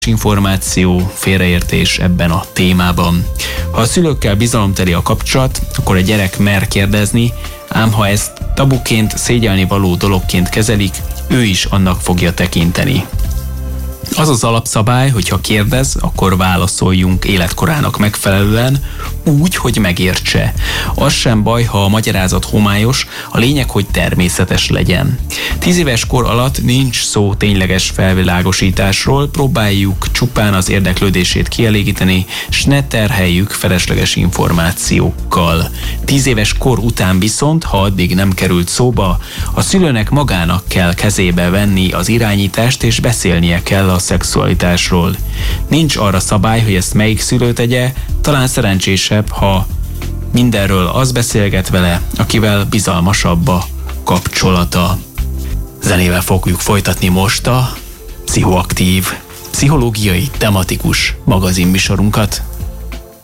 információ, félreértés ebben a témában. Ha a szülőkkel bizalomteli a kapcsolat, akkor a gyerek mer kérdezni, ám ha ezt tabuként, szégyelni való dologként kezelik, ő is annak fogja tekinteni. Az az alapszabály, hogy ha kérdez, akkor válaszoljunk életkorának megfelelően, úgy, hogy megértse. Az sem baj, ha a magyarázat homályos, a lényeg, hogy természetes legyen. 10 éves kor alatt nincs szó tényleges felvilágosításról, próbáljuk csupán az érdeklődését kielégíteni, s ne terheljük felesleges információkkal. 10 éves kor után viszont, ha addig nem került szóba, a szülőnek magának kell kezébe venni az irányítást, és beszélnie kell a szexualitásról. Nincs arra szabály, hogy ezt melyik szülő tegye, talán szerencsésebb, ha mindenről az beszélget vele, akivel bizalmasabb a kapcsolata. Zenével fogjuk folytatni most a pszichoaktív, pszichológiai tematikus magazinműsorunkat.